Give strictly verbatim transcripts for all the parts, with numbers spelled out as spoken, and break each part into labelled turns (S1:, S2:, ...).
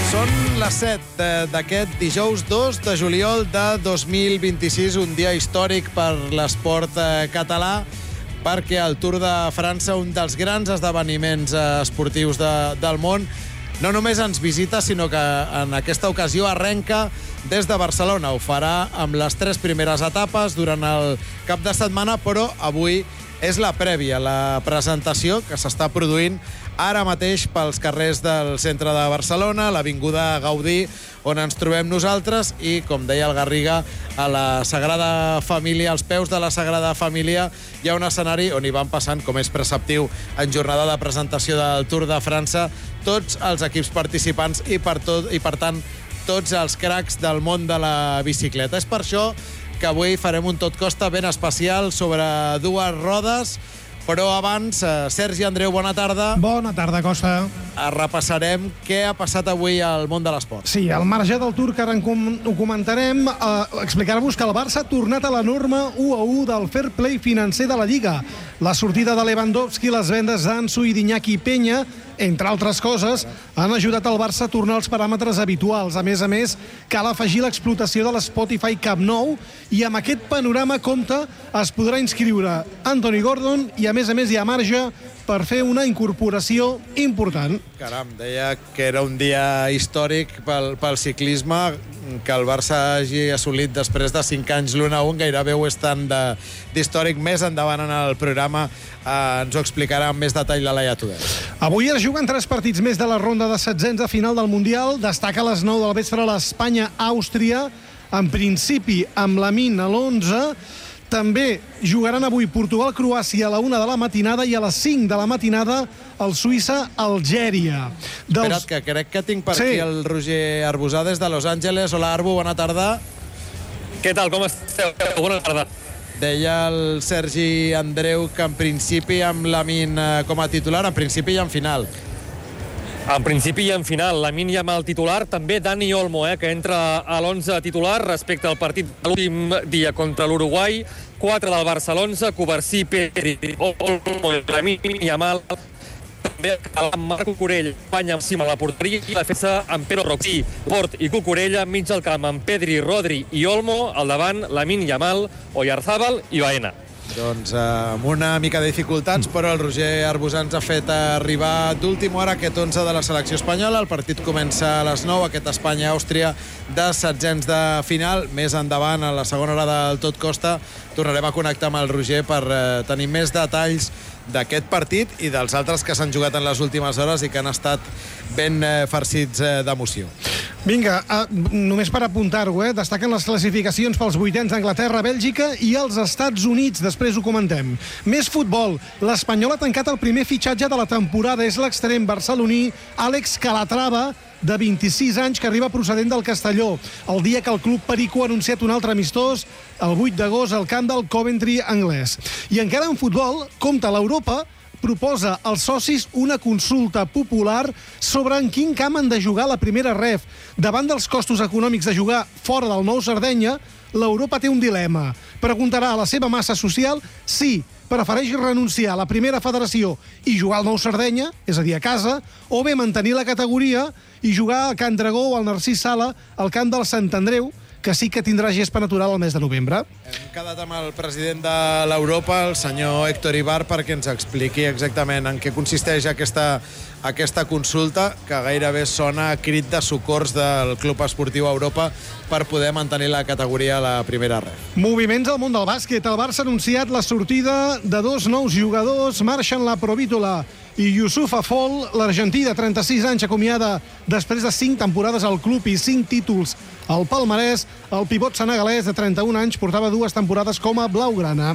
S1: Són les set d'aquest dijous dos de juliol de dos mil vint-i-sis, un dia històric per l'esport català, perquè el Tour de França, un dels grans esdeveniments esportius de, del món, no només ens visita, sinó que en aquesta ocasió arrenca des de Barcelona. Ho farà amb les tres primeres etapes durant el cap de setmana, però avui és la prèvia, la presentació que s'està produint ara mateix pels carrers del centre de Barcelona, l'Avinguda Gaudí, on ens trobem nosaltres, i, com deia el Garriga, a la Sagrada Família, als peus de la Sagrada Família, hi ha un escenari on hi van passant, com és preceptiu, en jornada de presentació del Tour de França, tots els equips participants i, per tot, i per tant, tots els cracs del món de la bicicleta. És per això que avui farem un tot costa ben especial sobre dues rodes, però abans, Sergi Andreu, bona tarda.
S2: Bona tarda, Costa.
S1: Repassarem què ha passat avui al món de l'esport.
S2: Sí, al marge del Tour, que ara ho comentarem, eh, explicar-vos que el Barça ha tornat a la norma u a u del fair play financer de la Lliga. La sortida de Lewandowski, les vendes d'Ansu i d'Iñaki Peña, entre altres coses, han ajudat el Barça a tornar als paràmetres habituals. A més a més, cal afegir l'explotació de l'Spotify Camp Nou, i amb aquest panorama compte es podrà inscriure Anthony Gordon, i a més a més hi ha marge per fer una incorporació important.
S1: Caram, deia que era un dia històric pel, pel ciclisme, que el Barça hagi assolit després de cinc anys l'un a un, gairebé ho és tant d'històric. Més endavant en el programa eh, ens ho explicarà amb més detall la Laia Tudor.
S2: Avui es juguen tres partits més de la ronda de setzents de final del Mundial. Destaca a les nou del vespre l'Espanya-Àustria, en principi amb la Min a l'onze. També jugaran avui Portugal-Croàcia a la una de la matinada i a les cinc de la matinada el Suïssa-Algèria. Dels...
S1: Espera't, que crec que tinc per
S2: sí.
S1: aquí el Roger Arbusà des de Los Angeles. Hola, Arbu, bona tarda.
S3: Què tal, com esteu? Bona tarda.
S1: Deia el Sergi Andreu que en principi amb Lamin com a titular, en principi i en final.
S3: En principi i en final, Lamin i amb el titular, també Dani Olmo, eh, que entra a l'onze titular respecte al partit de l'últim dia contra l'Uruguai. quatre del Barça a l'onze, Covarsí, Pedri, Olmo, Lamin i Yamal. També el Marc Cucurella, Espanya amb cima a la porteria, i la defensa amb Pere Roxí, Port i Cucurella, mig del camp amb Pedri, Rodri i Olmo, al davant Lamin, Yamal, Oyarzábal i Baena.
S1: Doncs eh, amb una mica de dificultats, però el Roger Arbusà ens ha fet arribar d'última hora aquest onze de la selecció espanyola. El partit comença a les nou, aquest Espanya-Àustria de setzents de final. Més endavant, a la segona hora del Tot Costa, tornarem a connectar amb el Roger per eh, tenir més detalls d'aquest partit i dels altres que s'han jugat en les últimes hores i que han estat ben eh, farcits eh, d'emoció.
S2: Vinga, uh, només per apuntar-ho, eh? Destaquen les classificacions pels vuitens d'Anglaterra, Bèlgica i els Estats Units. Després ho comentem. Més futbol. L'Espanyol ha tancat el primer fitxatge de la temporada. És l'extrem barceloní Àlex Calatrava, de vint-i-sis anys, que arriba procedent del Castelló, el dia que el club Perico ha anunciat un altre amistós, el vuit d'agost, al camp del Coventry anglès. I encara en futbol, compta l'Europa, proposa als socis una consulta popular sobre en quin camp han de jugar la primera ref. Davant dels costos econòmics de jugar fora del Nou Sardenya, l'Europa té un dilema. Preguntarà a la seva massa social si prefereix renunciar a la primera federació i jugar al Nou Sardenya, és a dir, a casa, o bé mantenir la categoria i jugar al Can Dragó o al Narcís Sala, al camp del Sant Andreu, que sí que tindrà gespa natural al mes de novembre.
S1: Hem quedat amb el president de l'Europa, el senyor Héctor Ibar, perquè ens expliqui exactament en què consisteix aquesta, aquesta consulta, que gairebé sona a crit de socors del Club Esportiu Europa per poder mantenir la categoria a la primera ref.
S2: Moviments al món del bàsquet. El Barça ha anunciat la sortida de dos nous jugadors. Marxen la Provítola i Youssouf Afol, l'argentí de trenta-sis anys, acomiada després de cinc temporades al club i cinc títols al palmarès. El pivot senegalès de trenta-un anys portava dues temporades com a blaugrana.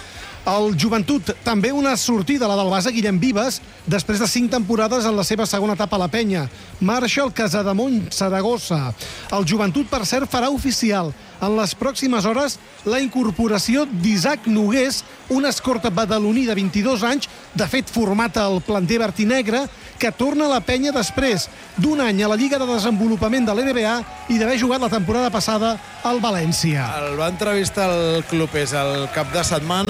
S2: El Joventut, també una sortida, la del base Guillem Vives, després de cinc temporades en la seva segona etapa a la penya. Marxa el Casademont Saragossa. El Joventut, per cert, farà oficial en les pròximes hores la incorporació d'Isaac Nogués, un escorta badaloní de vint-i-dos anys, de fet format al planter vertinegre, que torna a la penya després d'un any a la Lliga de Desenvolupament de l'N B A i d'haver jugat la temporada passada al València.
S1: El va entrevistar el clubers el cap de setmana i li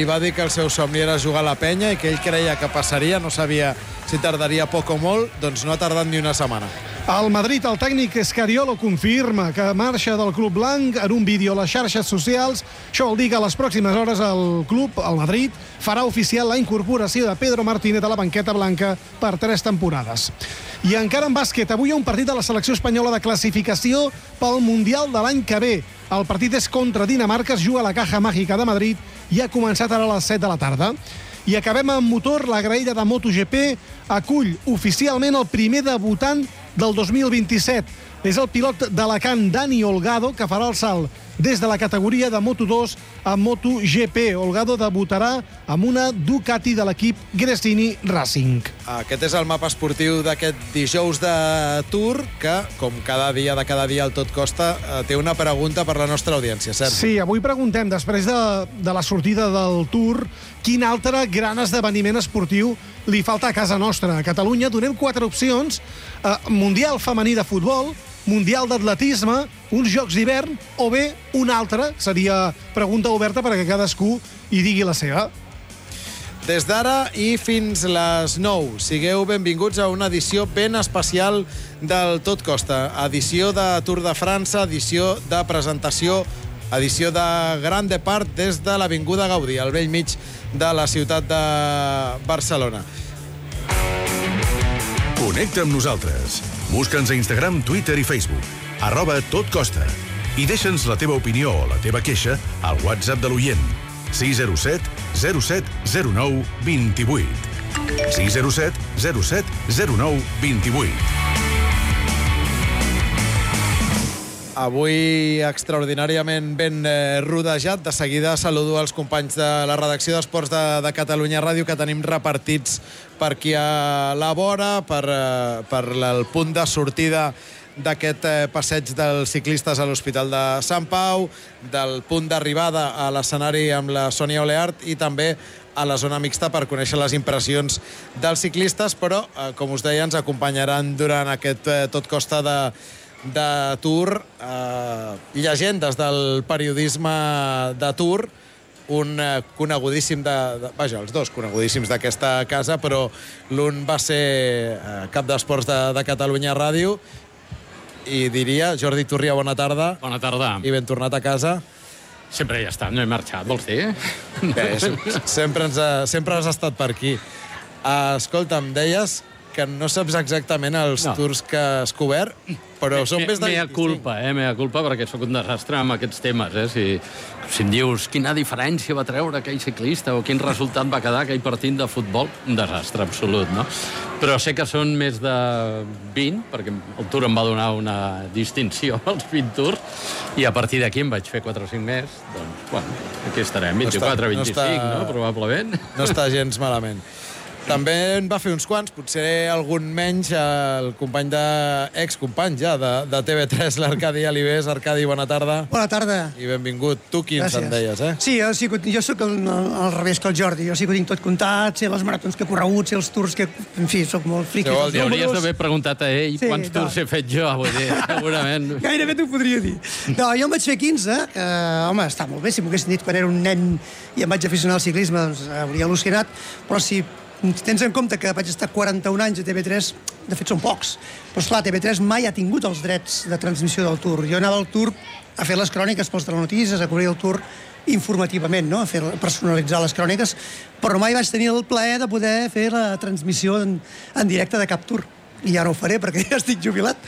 S1: va dir que el seu somni era jugar a la penya i que ell creia que passaria, no sabia si tardaria poc o molt, doncs no ha tardat ni una setmana.
S2: Al Madrid, el tècnic Escariolo confirma que marxa del club blanc en un vídeo a les xarxes socials. Això vol dir que a les pròximes hores el club, el Madrid, farà oficial la incorporació de Pedro Martínez a la banqueta blanca per tres temporades. I encara en bàsquet, avui hi ha un partit de la selecció espanyola de classificació pel Mundial de l'any que ve. El partit és contra Dinamarca, es juga a la Caja Mágica de Madrid i ha començat ara a les set de la tarda. I acabem amb motor. La graella de MotoGP acull oficialment el primer debutant del dos mil vint-i-set. És el pilot d'Alacant, Dani Olgado, que farà el salt des de la categoria de Moto dos a MotoGP. Olgado debutarà amb una Ducati de l'equip Gresini Racing.
S1: Aquest és el mapa esportiu d'aquest dijous de Tour, que, com cada dia de cada dia al Tot Costa, té una pregunta per la nostra audiència, Sergi.
S2: Sí, avui preguntem, després de, de la sortida del Tour, quin altre gran esdeveniment esportiu li falta a casa nostra. A Catalunya donem quatre opcions: eh, Mundial femení de futbol, Mundial d'atletisme, uns Jocs d'hivern o bé un altre. Seria pregunta oberta perquè cadascú hi digui la seva.
S1: Des d'ara i fins les nou, sigueu benvinguts a una edició ben especial del Tot Costa. Edició de Tour de França, edició de presentació, edició de Gran Depart des de l'Avinguda Gaudí, al vell mig de la ciutat de Barcelona.
S4: Connecta amb nosaltres. Busca'ns a Instagram, Twitter i Facebook. Arroba Tot Costa. I deixa'ns la teva opinió o la teva queixa al WhatsApp de l'oient. sis zero set zero set zero nou dos vuit. sis zero set zero set zero nou dos vuit.
S1: Avui extraordinàriament ben eh, rodejat. De seguida saludo els companys de la redacció d'Esports de, de Catalunya Ràdio, que tenim repartits per aquí a la vora, per, eh, per el punt de sortida d'aquest eh, passeig dels ciclistes a l'Hospital de Sant Pau, del punt d'arribada a l'escenari amb la Sònia Oleart i també a la zona mixta per conèixer les impressions dels ciclistes, però, eh, com us deia, ens acompanyaran durant aquest eh, Tot Costa de de Tour, eh, llegendes del periodisme de Tour, un eh, conegudíssim de, de... Vaja, els dos conegudíssims d'aquesta casa, però l'un va ser eh, cap d'esports de, de Catalunya Ràdio, i diria, Jordi Turria, bona tarda.
S5: Bona tarda.
S1: I ben tornat a casa.
S5: Sempre hi he estat, no he marxat, vols dir?
S1: Bé, sempre, ens ha, sempre has estat per aquí. Uh, escolta, em deies que no saps exactament els no. tours que has cobert, però són més de...
S5: Mea culpa, eh? Mea culpa, perquè sóc un desastre amb aquests temes, eh? Si, si em dius quina diferència va treure aquell ciclista o quin resultat va quedar aquell partit de futbol, un desastre absolut, no? Però sé que són més de vint, perquè el Tour em va donar una distinció als vint tours, i a partir d'aquí em vaig fer quatre o cinc més, doncs, bueno, aquí estarem, vint-i-quatre, vint-i-cinc, no, no? Probablement.
S1: No està gens malament. També en va fer uns quants, potser algun menys, el company de... excompany ja de, de T V tres, l'Arcadi Alibés. Arcadi, bona tarda.
S6: Bona tarda.
S1: I benvingut. Tu quins en deies, eh?
S6: Sí, jo, sí, jo sóc el, al revés que el Jordi. Jo sí que ho tinc tot comptat, sé les maratons que he corregut, sé els tours que... En fi, sóc molt friqui.
S5: Li hauries d'haver preguntat a ell sí, quants no. tours he fet jo, vull dir, segurament.
S6: Gairebé t'ho podria dir. No, jo en vaig fer quinze, que, home, està molt bé. Si m'ho haguessin dit quan era un nen i em vaig aficionar al ciclisme, doncs hauria al·lucinat, però si tens en compte que vaig estar quaranta-un anys a T V tres, de fet són pocs, però esclar, T V tres mai ha tingut els drets de transmissió del Tour. Jo anava al Tour a fer les cròniques pels telenotícies, a cobrir el Tour informativament, no? A fer, a personalitzar les cròniques, però mai vaig tenir el plaer de poder fer la transmissió en, en directe de cap Tour. I ara ho faré perquè ja estic jubilat.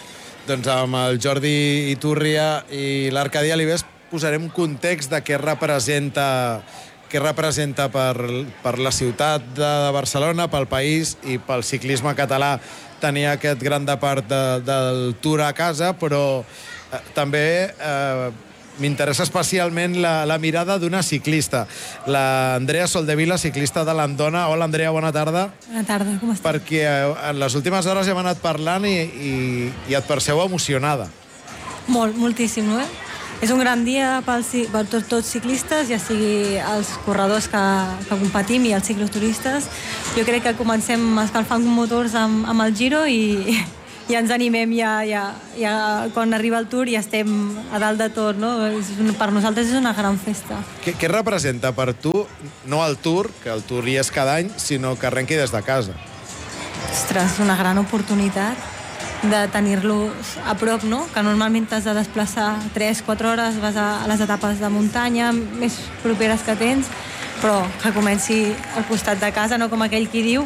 S1: Doncs amb el Jordi Iturria i l'Arcadi Alibés posarem context de què representa que representa per, per la ciutat de Barcelona, pel país i pel ciclisme català tenir aquest gran depart de, del Tour a casa, però eh, també eh, m'interessa especialment la, la mirada d'una ciclista, la Andrea Soldevila, ciclista de l'Andona. Hola, Andrea, bona tarda.
S7: Bona tarda, com estàs?
S1: Perquè eh, en les últimes hores hem anat parlant i, i, i et perceu emocionada.
S7: Molt, moltíssim, no? És un gran dia per tots, tots ciclistes, ja sigui els corredors que, que competim i els cicloturistes. Jo crec que comencem escalfant motors amb, amb el Giro i, i ja ens animem, ja, ja, ja, quan arriba el Tour ja estem a dalt de tot, no? És, per nosaltres és una gran festa.
S1: Què, què representa per tu, no el Tour, que el Tour hi és cada any, sinó que arrenqui des de casa?
S7: Ostres, una gran oportunitat de tenir-los a prop, no? Que normalment t'has de desplaçar tres quatre hores, vas a, a les etapes de muntanya més properes que tens, però que comenci al costat de casa, no com aquell qui diu,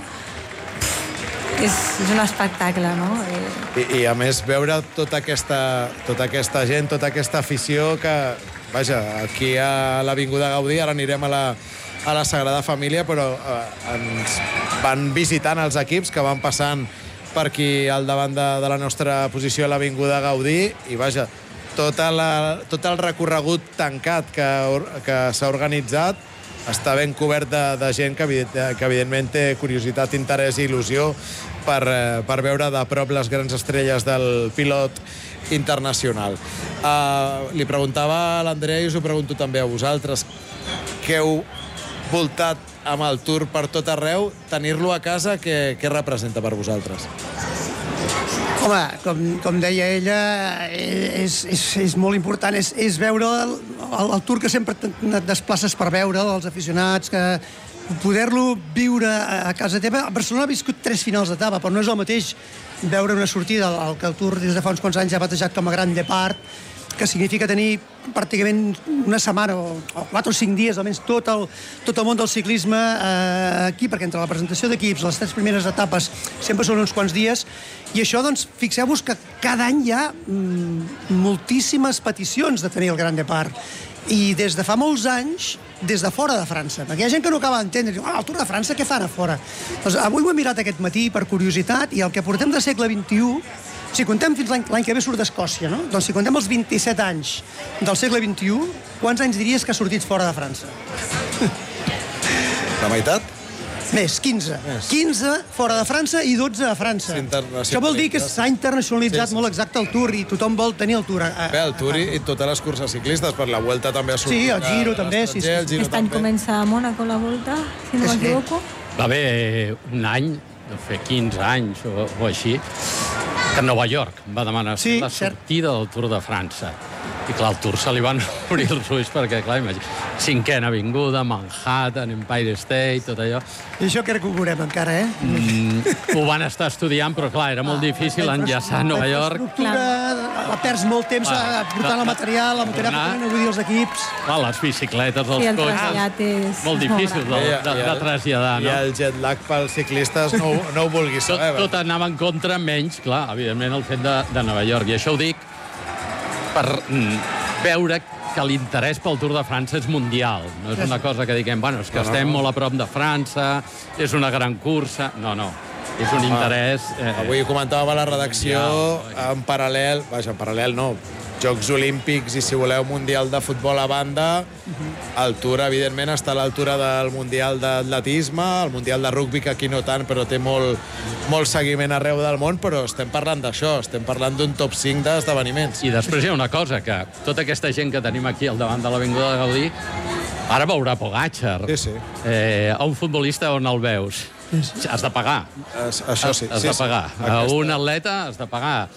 S7: és, és un espectacle, no?
S1: I, I a més veure tota aquesta, tota aquesta gent, tota aquesta afició que, vaja, aquí a l'Avinguda Gaudí, ara anirem a la, a la Sagrada Família, però eh, ens van visitant els equips que van passant per aquí al davant de, de la nostra posició a l'Avinguda Gaudí, i vaja, tota la, tot el recorregut tancat que, que s'ha organitzat està ben cobert de, de gent que, que evidentment té curiositat, interès i il·lusió per, per veure de prop les grans estrelles del pilot internacional. Uh, li preguntava a l'Andrea i us ho pregunto també a vosaltres. Què heu voltat amb el Tour per tot arreu? Tenir-lo a casa, què, què representa per vosaltres?
S6: Home, com, com deia ella, és, és, és molt important, és, és veure el, el, el Tour que sempre et desplaces per veure, els aficionats, que poder-lo viure a casa teva. A Barcelona ha viscut tres finals d'etapa, però no és el mateix veure una sortida, el que el Tour des de fa uns quants anys ha batejat com a Gran Depart, que significa tenir pràcticament una setmana o, o quatre o cinc dies, almenys tot el, tot el món del ciclisme eh, aquí, perquè entre la presentació d'equips, les tres primeres etapes, sempre són uns quants dies, i això, doncs, fixeu-vos que cada any hi ha mm, moltíssimes peticions de tenir el Gran Depart, i des de fa molts anys, des de fora de França, perquè hi ha gent que no acaba d'entendre, diu, ah, el Tour de França què fan a fora? Doncs avui ho he mirat aquest matí per curiositat, i el que portem de segle vint-i-u, si contem fins l'any que ve surt d'Escòcia, no? Doncs si contem els vint-i-set anys del segle vint-i-u, quants anys diries que ha sortit fora de França?
S1: La meitat?
S6: Més, quinze. Més. quinze fora de França i dotze a França. Això vol dir que s'ha internacionalitzat sí, sí. molt exacte el Tour i tothom vol tenir el Tour. A,
S1: Bé, el Tour i, i totes les curses ciclistes, per la Vuelta també ha sortit.
S6: Sí, el Giro també, sí. sí.
S7: Aquest any comença a Mònaco la Volta, si no m'equivoco.
S5: Va haver un any, de fer quinze anys o, o així, que Nova York va demanar sí, la sortida cert. del Tour de França. I clar, al Tour se li van obrir els ulls perquè, clar, imagina, Cinquena Avinguda, Manhattan, Empire State, tot allò.
S6: I això crec que ho veurem encara, eh?
S5: Mm, ho van estar estudiant, però clar, era molt difícil ah, enllaçar a Nova York.
S6: Ha perds molt temps ah, portant el material, el material que tenen avui dir els equips.
S5: Clar, les bicicletes, els
S7: sí, el
S5: cotxes...
S7: És
S5: molt difícil de, de, de, de traslladar, no?
S1: I el jet lag pels ciclistes no, no ho vulguis saber.
S5: Tot, tot anava en contra, menys, clar, evidentment, el fet de, de Nova York. I això ho dic per mm, veure que l'interès pel Tour de França és mundial. No és una cosa que diguem, bueno, és que no, estem no, no. molt a prop de França, és una gran cursa... No, no, és un interès...
S1: Eh, Avui comentàvem a la redacció, mundial, en paral·lel, vaja, en paral·lel no, Jocs Olímpics i, si voleu, Mundial de Futbol a banda. El Tour, evidentment, està a l'altura del Mundial d'Atletisme, el Mundial de Rugby, que aquí no tant, però té molt, molt seguiment arreu del món, però estem parlant d'això, estem parlant d'un top cinc d'esdeveniments.
S5: I després hi ha una cosa, que tota aquesta gent que tenim aquí al davant de l'Avinguda de Gaudí, ara veurà Pogačar.
S1: Sí, sí.
S5: Eh, a un futbolista on el veus? Has de pagar.
S1: Es, això sí.
S5: Has
S1: sí,
S5: de pagar.
S1: Sí.
S5: A un atleta has de pagar.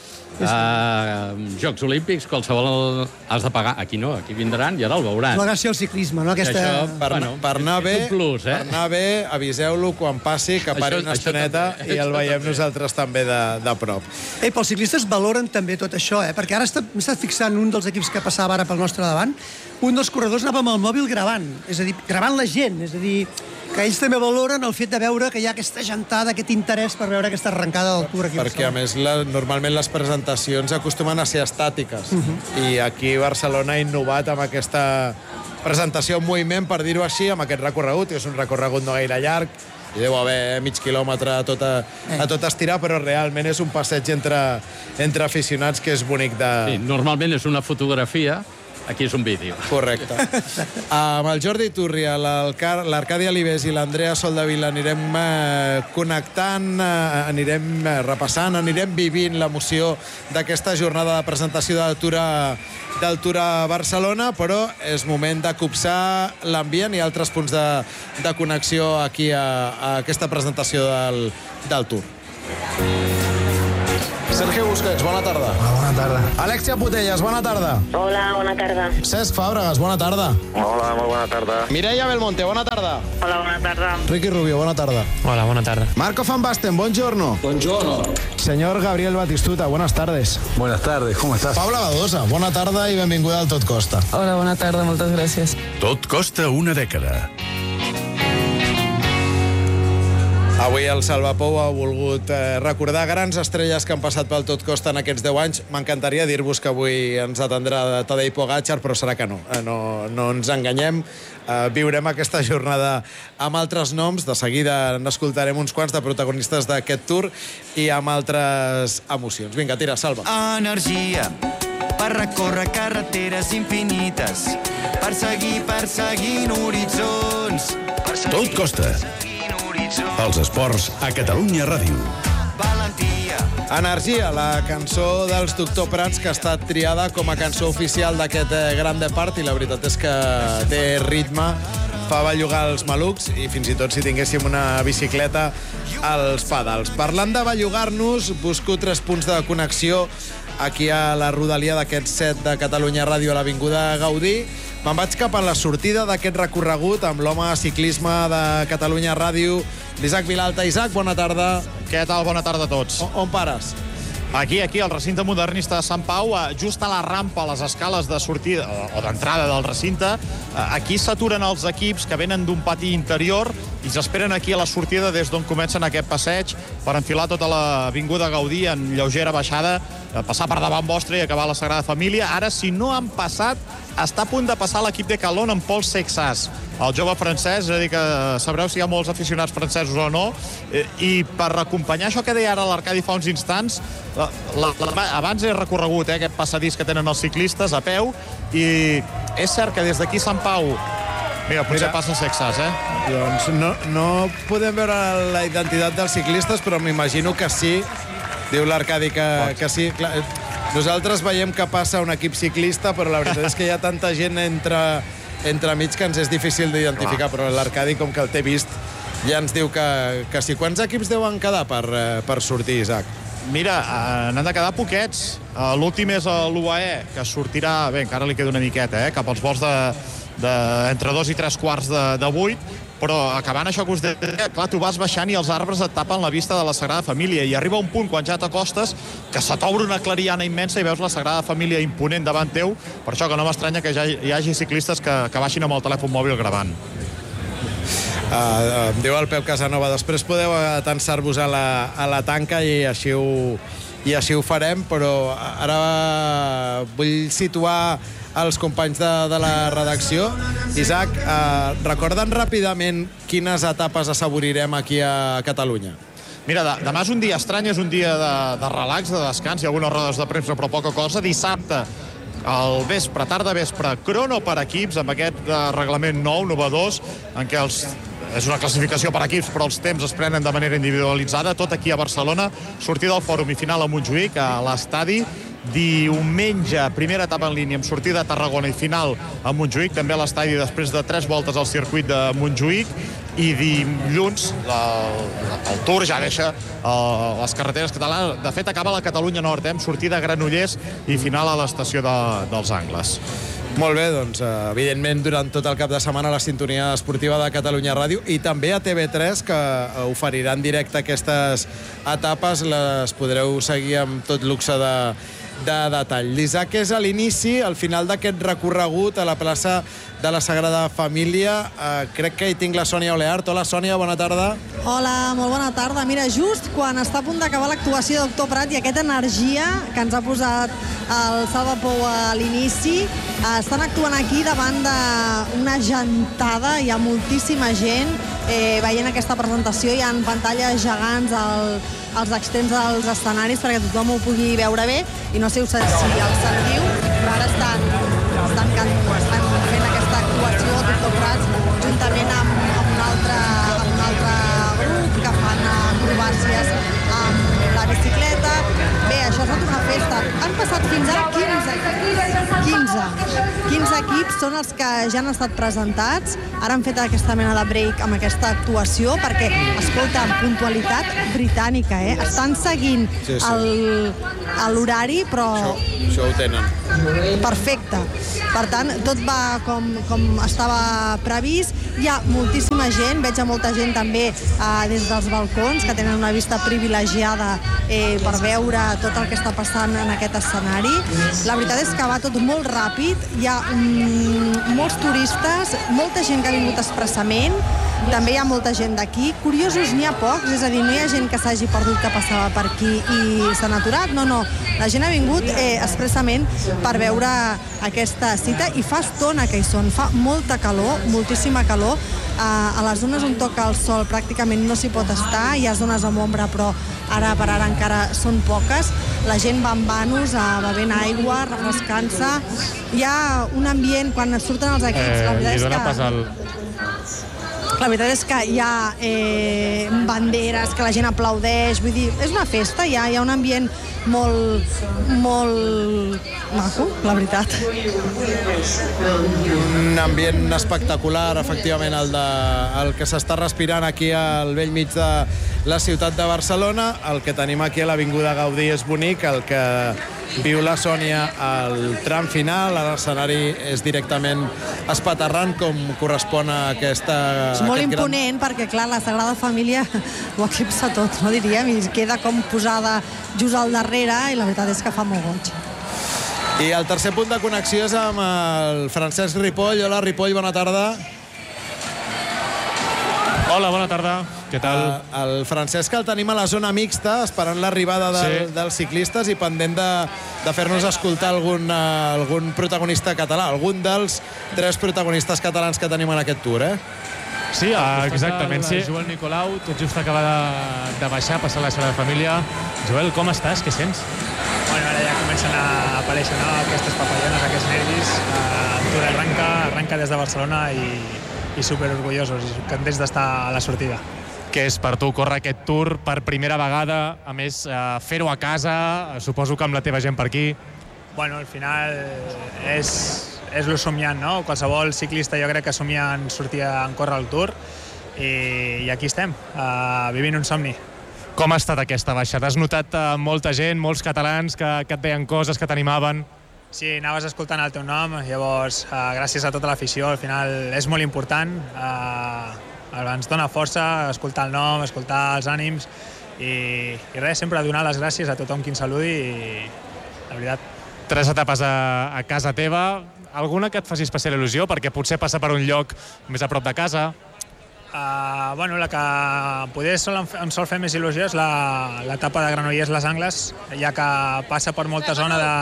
S5: A Jocs Olímpics, qualsevol has de pagar. Aquí no, aquí vindran i ara el veuran.
S6: La gràcia al ciclisme, no? Aquesta...
S1: Això, per, bueno, per anar bé,
S5: plus, eh?
S1: per anar bé, aviseu-lo quan passi, que pari una estoneta i el veiem nosaltres també de, de prop.
S6: Ei, pels ciclistes valoren també tot això, eh? Perquè ara m'he estat fixant un dels equips que passava ara pel nostre davant, un dels corredors anava amb el mòbil gravant, és a dir, gravant la gent, és a dir, que ells també valoren el fet de veure que hi ha aquesta gentada, aquest interès per veure aquesta arrencada del Tour aquí.
S1: Perquè, a més, la, normalment les presentacions acostumen a ser estàtiques. Uh -huh. I aquí Barcelona ha innovat amb aquesta presentació en moviment, per dir-ho així, amb aquest recorregut, que és un recorregut no gaire llarg, i deu haver mig quilòmetre a tot, a, a tot estirar, però realment és un passeig entre, entre aficionats que és bonic de...
S5: Sí, normalment és una fotografia, aquí és un vídeo.
S1: Correcte. Amb el Jordi Turria, l'Arcadi Alibés i l'Andrea Soldavila anirem eh, connectant, eh, anirem eh, repassant, anirem vivint l'emoció d'aquesta jornada de presentació del Tour a, del Tour a Barcelona, però és moment de copsar l'ambient i altres punts de, de connexió aquí a, a aquesta presentació del, del Tour. Sergio Busquets, bona tarda.
S8: Hola, bona tarda.
S1: Alexia Putellas, bona tarda.
S9: Hola, bona tarda.
S1: Cesc Fàbregas, bona tarda.
S10: Hola, molt bona tarda.
S1: Mireia Belmonte, bona tarda.
S9: Hola, bona tarda.
S1: Ricky Rubio, bona tarda.
S11: Hola, bona tarda.
S1: Marco Van Basten, buongiorno.
S12: Buongiorno.
S1: Señor Gabriel Batistuta, buenas tardes.
S8: Buenas tardes, ¿cómo estás?
S1: Paula Badosa, bona tarda i benvinguda al Tot Costa.
S13: Hola, bona tarda, moltes gràcies.
S4: Tot costa una dècada.
S1: Avui el Salvapou ha volgut eh, recordar grans estrelles que han passat pel Tot Costa en aquests deu anys. M'encantaria dir-vos que avui ens atendrà Tadej Pogačar, però serà que no. Eh, no, no ens enganyem. Eh, viurem aquesta jornada amb altres noms. De seguida n'escoltarem uns quants de protagonistes d'aquest tour i amb altres emocions. Vinga, tira, Salva.
S14: Energia per recórrer carreteres infinites, per seguir perseguint horitzons.
S4: Tot costa. Els esports a Catalunya Ràdio.
S1: Energia, la cançó dels Doctor Prats, que ha estat triada com a cançó oficial d'aquest Gran Depart, i la veritat és que té ritme, fa bellugar els malucs i fins i tot si tinguéssim una bicicleta als pedals. Parlant de bellugar-nos, busco tres punts de connexió aquí a la rodalia d'aquest set de Catalunya Ràdio a l'Avinguda Gaudí. Me'n vaig cap a la sortida d'aquest recorregut amb l'home ciclisme de Catalunya Ràdio, l'Isaac Vilalta. Isaac, bona tarda.
S15: Què tal? Bona tarda a tots.
S1: On, on pares?
S15: Aquí, aquí, al recinte modernista de Sant Pau, just a la rampa, a les escales de sortida o d'entrada del recinte. Aquí s'aturen els equips que venen d'un pati interior i s'esperen aquí a la sortida des d'on comencen aquest passeig per enfilar tota l'Avinguda Gaudí en lleugera baixada, passar per davant vostre i acabar a la Sagrada Família. Ara, si no han passat, està a punt de passar l'equip de Calon amb Pol Sexas, el jove francès, és a dir, que sabreu si hi ha molts aficionats francesos o no. I per acompanyar això que deia ara l'Arcadi fa uns instants, la, la, la, abans he recorregut eh, aquest passadís que tenen els ciclistes a peu, i és cert que des d'aquí Sant Pau... Mira, potser Mira, passa Sexas, eh?
S1: Doncs no, no podem veure la identitat dels ciclistes, però m'imagino que sí. Diu l'Arcadi que, que sí. Clar, nosaltres veiem que passa un equip ciclista, però la veritat és que hi ha tanta gent entre, entre mig que ens és difícil d'identificar, però l'Arcadi, com que el té vist, ja ens diu que, que sí. Quants equips deuen quedar per, per sortir, Isaac?
S15: Mira, n'han de quedar poquets. L'últim és l'U A E, que sortirà, bé, encara li queda una miqueta, eh, cap als vols de, de entre dos i tres quarts de, de vuit, però acabant això que us deia, clar, tu vas baixant i els arbres et tapen la vista de la Sagrada Família, i arriba un punt, quan ja t'acostes, que se t'obre una clariana immensa i veus la Sagrada Família imponent davant teu. Per això que no m'estranya que ja hi hagi ciclistes que, que baixin amb el telèfon mòbil gravant.
S1: Uh, uh, diu el Pep Casanova, després podeu atensar-vos a, la, a la tanca i així ho, i així ho farem, però ara vull situar els companys de, de la redacció. Isaac, uh, recorden ràpidament quines etapes assaborirem aquí a Catalunya?
S15: Mira, de, demà és un dia estrany, és un dia de, de relax, de descans, hi ha algunes rodes de premsa però poca cosa. Dissabte, al vespre, tarda vespre, crono per equips, amb aquest uh, reglament nou, novedós, en què els és una classificació per equips, però els temps es prenen de manera individualitzada, tot aquí a Barcelona, sortida del Fòrum i final a Montjuïc, a l'estadi. Diumenge, primera etapa en línia amb sortida a Tarragona i final a Montjuïc, també a l'estadi després de tres voltes al circuit de Montjuïc, i dilluns el, el Tour ja deixa el, les carreteres catalanes. De fet, acaba la Catalunya Nord, eh, amb sortida a Granollers i final a l'estació de, dels Angles.
S1: Molt bé, doncs, evidentment, durant tot el cap de setmana a la sintonia esportiva de Catalunya Ràdio i també a T V tres, que oferirà en directe aquestes etapes, les podreu seguir amb tot luxe de, de detall. L'Isaac és a l'inici, al final d'aquest recorregut a la plaça de la Sagrada Família. Eh, crec que hi tinc la Sònia Oleart. Hola, Sònia, bona tarda.
S16: Hola, molt bona tarda. Mira, just quan està a punt d'acabar l'actuació de Doctor Prat i aquesta energia que ens ha posat el Salvapou a l'inici, eh, estan actuant aquí davant d'una gentada, hi ha moltíssima gent eh, veient aquesta presentació, hi ha pantalles gegants al, als extrems dels escenaris perquè tothom ho pugui veure bé, i no sé si el sentiu, però ara estan, estan, estan fent aquesta actuació de Doctor Prats juntament amb, amb, un altre, amb un altre grup que fan acrobàcies amb la bicicleta. Bé, això ha estat una festa. Han passat fins ara quinze, quinze, quinze equips són els que ja han estat presentats. Ara han fet aquesta mena de break amb aquesta actuació perquè, escolta, amb puntualitat britànica, eh? Estan seguint
S1: Sí, sí.
S16: el- l'horari, però...
S1: Això ho tenen.
S16: Perfecte. Per tant, tot va com, com estava previst. Hi ha moltíssima gent, veig a molta gent també eh, des dels balcons, que tenen una vista privilegiada eh, per veure tot el que està passant en aquest escenari. La veritat és que va tot molt ràpid, hi ha mm, molts turistes, molta gent que ha vingut expressament, també hi ha molta gent d'aquí. Curiosos n'hi ha pocs, és a dir, no hi ha gent que s'hagi perdut que passava per aquí i s'han aturat, no, no. La gent ha vingut eh, expressament per veure aquesta cita i fa estona que hi són, fa molta calor, moltíssima calor. A les zones on toca el sol pràcticament no s'hi pot estar, hi ha zones amb ombra però ara per ara encara són poques. La gent va amb vanos, bevent aigua, refrescant-se. Hi ha un ambient, quan surten els equips, la veritat és que... La veritat és que hi ha eh, banderes, que la gent aplaudeix, vull dir, és una festa, hi ha, hi ha un ambient molt, molt maco, la veritat.
S1: Un ambient espectacular, efectivament, el, de, el que s'està respirant aquí al vell mig de la ciutat de Barcelona. El que tenim aquí a l'Avinguda Gaudí és bonic, el que viu la Sònia al tram final, l'escenari és directament espaterrant, com correspon a aquesta...
S16: És molt
S1: aquest
S16: imponent
S1: gran...
S16: perquè, clar, la Sagrada Família ho eclipsa tot, no diríem, i queda com posada just al darrere i la veritat és que fa molt goig.
S1: I el tercer punt de connexió és amb el Francesc Ripoll. Hola, Ripoll, bona tarda.
S8: Hola, bona tarda. Què tal?
S1: Uh, el Francesc el tenim a la zona mixta, esperant l'arribada del,
S8: Sí.
S1: dels ciclistes i pendent de, de fer-nos escoltar algun, uh, algun protagonista català, algun dels tres protagonistes catalans que tenim en aquest tour, eh?
S8: Sí, ah, exactament, sí.
S10: Joel Nicolau, tot just acaba de, de baixar, passar la Sagrada Família. Joel, com estàs? Què sents?
S11: Bueno, ara ja comencen a aparèixer, no?, aquestes papallones, aquests nervis. El Tour arranca, arranca des de Barcelona i, i superorgullosos i contents d'estar a la sortida.
S8: Què és per tu córrer aquest Tour per primera vegada? A més, eh, fer-ho a casa, suposo que amb la teva gent per aquí.
S11: Bueno, al final és, és lo somiant, no? Qualsevol ciclista jo crec que somia en sortir a córrer el Tour i, i aquí estem, uh, vivint un somni.
S8: Com ha estat aquesta baixada? Has notat uh, molta gent, molts catalans que, que et deien coses, que t'animaven?
S11: Sí, anaves escoltant el teu nom, llavors uh, gràcies a tota l'afició, al final és molt important, uh, ens dona força escoltar el nom, escoltar els ànims i, i res, sempre donar les gràcies a tothom qui ens saludi i la veritat.
S8: Tres etapes a, a casa teva, alguna que et faci especial il·lusió perquè potser passa per un lloc més a prop de casa?
S11: Uh, bueno, la que poder sol, em sol fer més il·lusió és l'etapa de Granollers-Les Angles, ja que passa per molta zona de,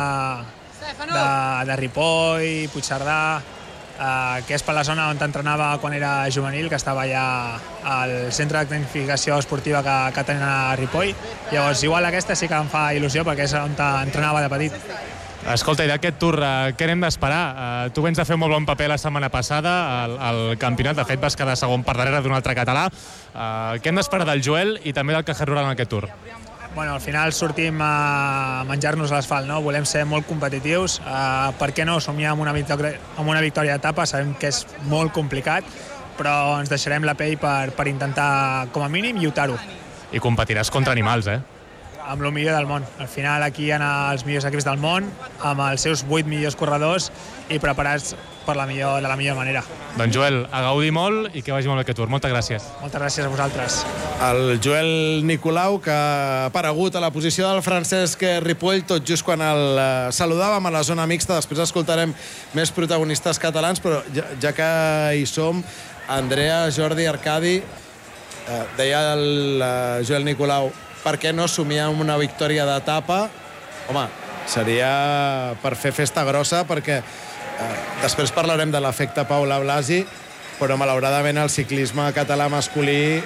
S11: de, de Ripoll, Puigcerdà, uh, que és per la zona on entrenava quan era juvenil, que estava allà al centre de tecnificació esportiva que, que tenen a Ripoll. Llavors, igual aquesta sí que em fa il·lusió perquè és on entrenava de petit.
S8: Escolta, i d'aquest Tour, uh, què n'hem d'esperar? Uh, tu vens de fer un molt bon paper la setmana passada al, al campionat, de fet vas quedar segon per darrere d'un altre català. Uh, què hem d'esperar del Joel i també del Caja Rural en aquest Tour?
S11: Bueno, al final sortim a menjar-nos l'asfalt, no? Volem ser molt competitius. Uh, per què no somiar amb una victòria, amb una victòria d'etapa? Sabem que és molt complicat, però ens deixarem la pell per, per intentar, com a mínim, lluitar-ho.
S8: I competiràs contra animals, eh?
S11: Amb el millor del món. Al final aquí hi ha els millors equips del món, amb els seus vuit millors corredors i preparats per la millor, de la millor manera.
S8: Doncs Joel, a gaudir molt i que vagi molt bé aquest Tour. Moltes gràcies.
S11: Moltes gràcies a vosaltres.
S1: El Joel Nicolau, que ha aparegut a la posició del Francesc Ripoll tot just quan el eh, saludàvem a la zona mixta. Després escoltarem més protagonistes catalans, però ja, ja que hi som, Andrea, Jordi, Arcadi, eh, deia el eh, Joel Nicolau, per què no somiar amb una victòria d'etapa? Home, seria per fer festa grossa, perquè eh, després parlarem de l'efecte Paula Blasi, però malauradament el ciclisme català masculí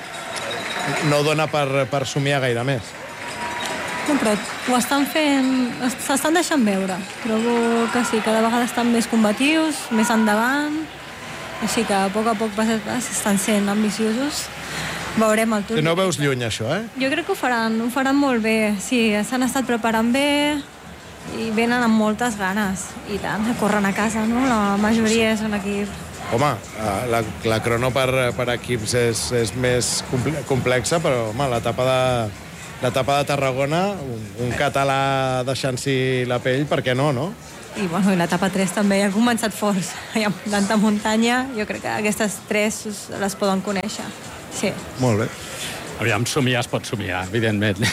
S1: no dona per, per somiar gaire més.
S7: No, però ho estan fent, s'estan deixant veure. Trobo que sí, cada vegada estan més combatius, més endavant, així que a poc a poc pas, pas, estan sent ambiciosos. Veurem el Tour.
S1: Que no veus lluny, això, eh?
S7: Jo crec que ho faran, ho faran molt bé. Sí, s'han estat preparant bé, i venen amb moltes ganes i tant, corren a casa, no? La majoria són equips.
S1: Home, la, la crono per, per equips és, és més complexa, però home, l'etapa de, l'etapa de Tarragona, un, un català deixant-s'hi la pell, per què no, no?
S7: I, bueno, i l'etapa tres també ha començat forts. Hi ha tanta muntanya, jo crec que aquestes tres les poden conèixer. Sí.
S1: Molt bé.
S5: Aviam, somiar es pot somiar, evidentment.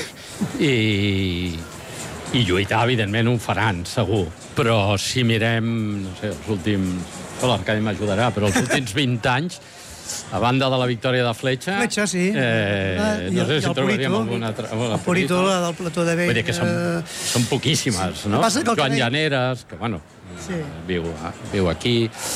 S5: I, i lluitar, evidentment, ho faran, segur. Però si mirem, no sé, els últims... L'Arcadi m'ajudarà, però els últims vint anys, a banda de la victòria de Fletxa...
S6: Fletxa, sí.
S5: Eh,
S6: ah,
S5: no sé
S6: i,
S5: si
S6: i
S5: trobaríem alguna altra...
S6: El Purito, la del plató de Vell.
S5: Vull dir que són,
S6: eh...
S5: són poquíssimes, no? Joan Llaneres, que, bueno, sí. viu, viu aquí,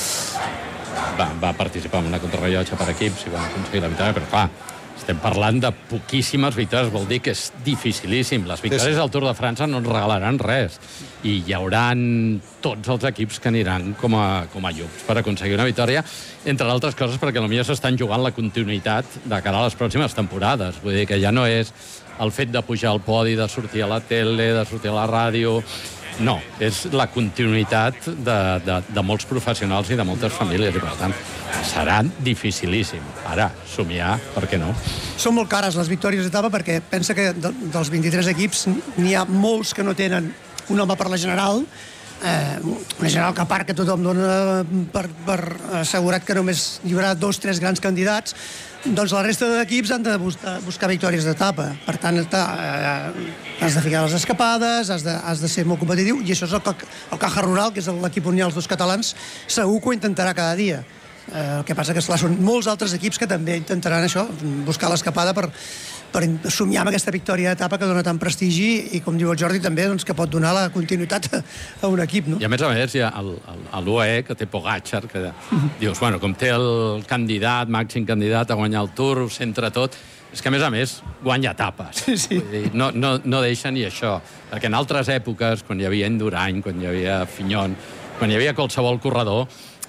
S5: va, va participar en una contrarrellotge per equips i va aconseguir la victòria, però clar, estem parlant de poquíssimes victòries, vol dir que és dificilíssim. Les victòries al Tour de França no ens regalaran res. I hi haurà tots els equips que aniran com a, com a llops per aconseguir una victòria, entre altres coses perquè potser s'estan jugant la continuïtat de cara a les pròximes temporades. Vull dir que ja no és el fet de pujar al podi, de sortir a la tele, de sortir a la ràdio... No, és la continuïtat de, de, de molts professionals i de moltes famílies, i per tant serà dificilíssim. Ara, somiar, per què no?
S6: Són molt cares les victòries d'etapa perquè pensa que de, dels vint-i-tres equips n'hi ha molts que no tenen un home per la general, eh, una general que a part que tothom dona per, per assegurat que només hi haurà dos, tres grans candidats, doncs la resta d'equips han de buscar, buscar victòries d'etapa. Per tant, eh, has de ficar les escapades, has de, has de ser molt competitiu, i això és el, el Caja Rural, que és l'equip on hi ha els dos catalans, segur que ho intentarà cada dia. Eh, el que passa que, esclar, són molts altres equips que també intentaran això, buscar l'escapada per, per somiar amb aquesta victòria d'etapa que dona tant prestigi i, com diu el Jordi, també doncs, que pot donar la continuïtat a un equip. No?
S5: I a més a més hi ha l'U A E, que té Pogačar, que dius, bueno, com té el candidat, màxim candidat a guanyar el Tour, ho centra tot, és que a més a més guanya etapes.
S6: Sí, sí.
S5: Vull dir, no, no, no deixa ni això, perquè en altres èpoques, quan hi havia Indurain, quan hi havia Fignon, quan hi havia qualsevol corredor,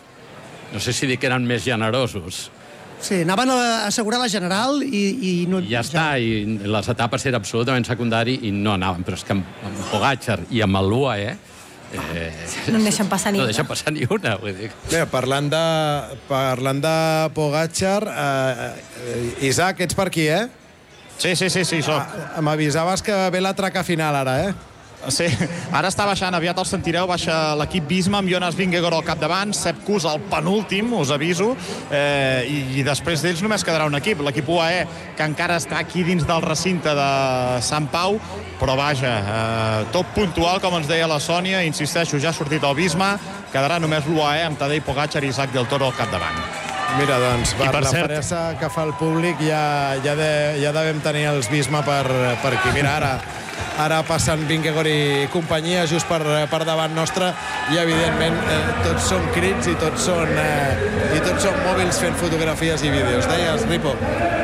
S5: no sé si dir que eren més generosos.
S6: Sí, anaven a assegurar la general i... i no...
S5: I ja està, i les etapes eren absolutament secundari i no anaven, però és que amb, amb Pogačar i amb l'U A E... Eh,
S7: no en deixen passar ni
S5: no
S7: una.
S5: No deixen passar ni una, vull dir.
S1: Bé, parlant de, parlant de Pogačar, eh, Isaac, ets per aquí, eh?
S15: Sí, sí, sí, sí, soc.
S1: Ah, m'avisaves que ve la traca final ara, eh?
S15: Sí, ara està baixant, aviat el sentireu, baixa l'equip Visma amb Jonas Vingegaard al capdavant, Sepp Kuss al penúltim, us aviso, eh, i, i després d'ells només quedarà un equip, l'equip U A E, que encara està aquí dins del recinte de Sant Pau, però vaja, eh, tot puntual, com ens deia la Sònia, insisteixo, ja ha sortit el Visma, quedarà només l'U A E amb Tadej Pogačar i Isaac del Toro al capdavant.
S1: Mira, doncs, per,
S8: per
S1: la
S8: cert...
S1: fressa que fa el públic ja, ja, de, ja devem tenir els Visma per, per aquí. Mira, ara ara passen Vingegaard i companyia just per, per davant nostre i evidentment eh, tots són crits i tots són, eh, i tots són mòbils fent fotografies i vídeos. Deies, Ripo?